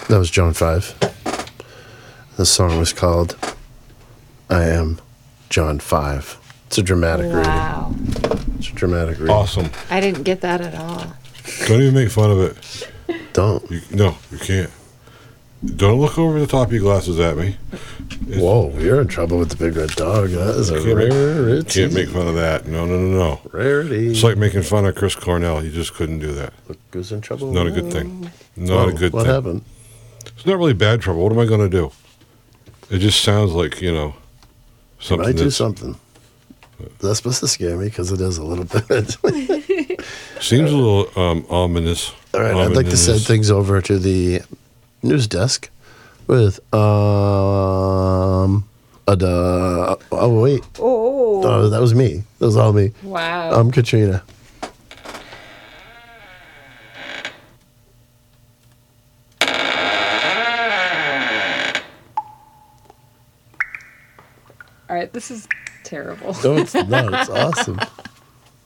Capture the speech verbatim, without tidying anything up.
That was John five. The song was called I Am John five. It's a dramatic Wow. reading. It's a dramatic reading. Awesome. I didn't get that at all. Don't even make fun of it. Don't. You, no, you can't. Don't look over the top of your glasses at me. It's, Whoa, you're in trouble with the big red dog. That is a can't make, rarity. can't make fun of that. No, no, no, no. Rarity. It's like making fun of Chris Cornell. You just couldn't do that. Look who's in trouble. Not a good thing. Not Whoa, a good what thing. What happened? It's not really bad trouble. What am I going to do? It just sounds like, you know, You something might do that's- something. That's supposed to scare me because it is a little bit. Seems a little um, ominous. All right, I'd like to send Ominous. things over to the news desk with um. A, uh, oh wait, Oh. oh that was me. That was all me. Wow. I'm Katrina. All right, this is terrible. No, it's not. It's awesome.